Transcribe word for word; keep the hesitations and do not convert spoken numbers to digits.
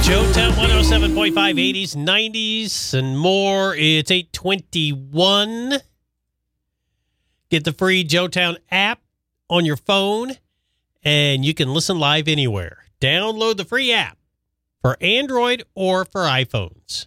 Joetown one oh seven point five, eighties, nineties, and more. It's eight twenty-one. Get the free Joetown app on your phone, and you can listen live anywhere. Download the free app for Android or for iPhones.